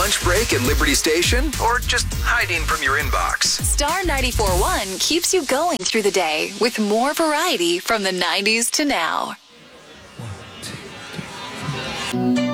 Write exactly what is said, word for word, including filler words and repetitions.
lunch break at Liberty Station or just hiding from your inbox? Star ninety-four point one keeps you going through the day with more variety from the nineties to now. One, two, three, four.